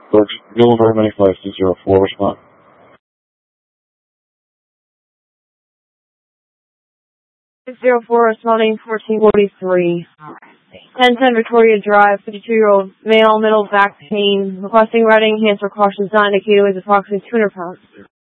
Military Mini Flight 204, respond. 604, responding 1443. 1010 Victoria Drive, 52-year-old male, middle back pain, requesting riding, hands or caution sign, indicated weighs approximately 200 pounds.